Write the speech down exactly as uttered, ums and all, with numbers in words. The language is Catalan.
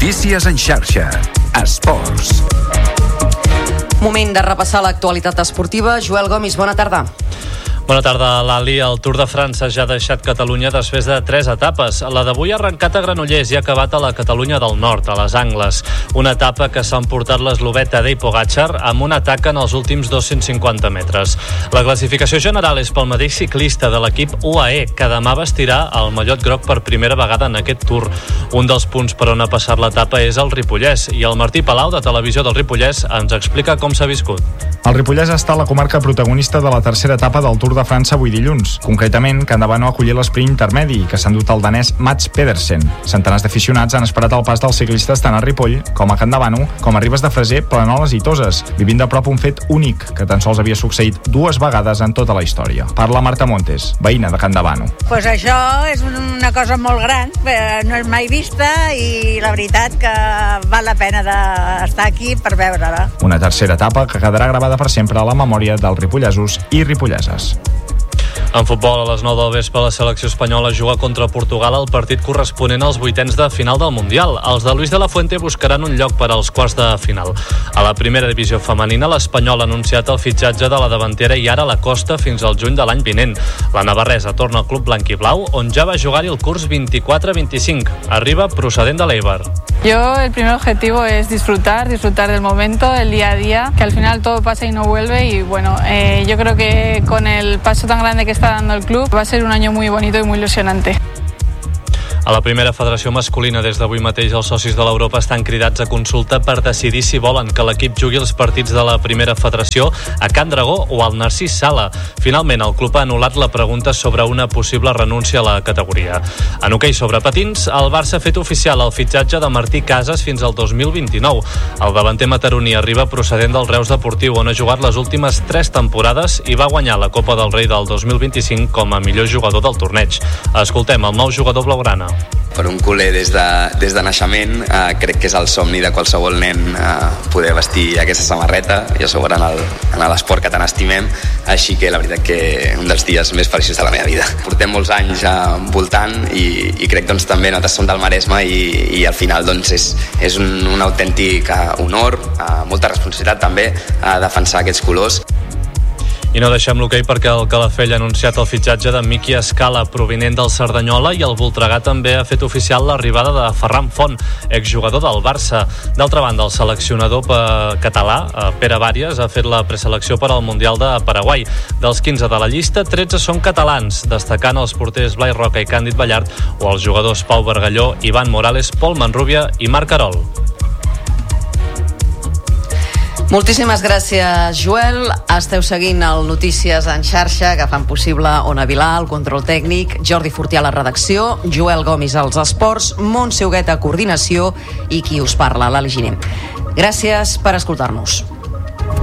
Notícies en xarxa. Esports. Moment de repassar l'actualitat esportiva. Joel Gomis, bona tarda. Bona tarda, Lali. El Tour de França ja ha deixat Catalunya després de tres etapes. La d'avui ha arrencat a Granollers i ha acabat a la Catalunya del Nord, a les Angles. Una etapa que s'ha emportat l'eslovè Tadej Pogačar amb un atac en els últims dos-cents cinquanta metres. La classificació general és pel mateix ciclista de l'equip U A E, que demà vestirà el mallot groc per primera vegada en aquest Tour. Un dels punts per on ha passat l'etapa és el Ripollès, i el Martí Palau, de Televisió del Ripollès, ens explica com s'ha viscut. El Ripollès està a la comarca protagonista de la tercera etapa del Tour de França avui dilluns. Concretament, Can Davano ha acollit l'esprint intermedi, que s'ha endut el danès Mats Pedersen. Centenars d'aficionats han esperat el pas dels ciclistes tant a Ripoll com a Can Davano, com a Ribes de Freser, Planoles i Toses, vivint de prop un fet únic que tan sols havia succeït dues vegades en tota la història. Parla Marta Montes, veïna de Can Davano. Pues això és una cosa molt gran, no és mai vista, i la veritat que val la pena d'estar aquí per veure-la. Una tercera etapa que quedarà gravada per sempre a la memòria dels ripollesos i ripolleses. En futbol, a les nou del vespre, la selecció espanyola juga contra Portugal al partit corresponent als vuitens de final del Mundial. Els de Luis de la Fuente buscaran un lloc per als quarts de final. A la primera divisió femenina, l'Espanyol ha anunciat el fitxatge de la davantera Yara Lacosta fins al juny de l'any vinent. La navarresa torna al club blanquiblau, on ja va jugar-hi el curs vint-i-quatre vint-i-cinc. Arriba procedent de l'Eibar. Yo, el primer objetivo es disfrutar, disfrutar del momento, del día a día, que al final todo pasa y no vuelve, y bueno, eh, yo creo que con el paso tan grande que está dando el club va a ser un año muy bonito y muy ilusionante. A la primera federació masculina, des d'avui mateix, els socis de l'Europa estan cridats a consulta per decidir si volen que l'equip jugui els partits de la primera federació a Can Dragó o al Narcís Sala. Finalment, el club ha anul·lat la pregunta sobre una possible renúncia a la categoria. En hoquei sobre patins, el Barça ha fet oficial el fitxatge de Martí Casas fins al dos mil vint-i-nou. El davanter mataroní arriba procedent del Reus Deportiu, on ha jugat les últimes tres temporades i va guanyar la Copa del Rei del dos mil vint-i-cinc com a millor jugador del torneig. Escoltem el nou jugador blaugrana. Per un culer des de, des de naixement, eh, crec que és el somni de qualsevol nen eh, poder vestir aquesta samarreta i a sobre en el, en l'esport que tant estimem, així que la veritat que un dels dies més feliços de la meva vida. Portem molts anys eh, voltant i, i crec doncs també nosaltres som del Maresme i, i al final doncs és, és un, un autèntic eh, honor, eh, molta responsabilitat també eh, defensar aquests colors. I no deixem l'hoquei perquè el Calafell ha anunciat el fitxatge de Miqui Escala, provinent del Cerdanyola, i el Voltregà també ha fet oficial l'arribada de Ferran Font, exjugador del Barça. D'altra banda, el seleccionador català, Pere Bàries, ha fet la preselecció per al Mundial de Paraguai. Dels quinze de la llista, tretze són catalans, destacant els porters Blai Roca i Càndid Ballart o els jugadors Pau Bargalló, Ivan Morales, Pol Manrubia i Marc Carol. Moltíssimes gràcies, Joel. Esteu seguint el Notícies en xarxa, que fan possible Ona Vilà, el control tècnic, Jordi Fortià a la redacció, Joel Gomis als esports, Montse Huguet a coordinació i qui us parla, l'Ali Giner. Gràcies per escoltar-nos.